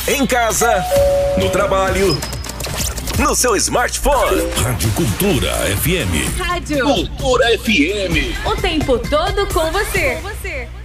em casa, no trabalho, no seu smartphone. Rádio Cultura FM. Rádio Cultura FM. O tempo todo com você.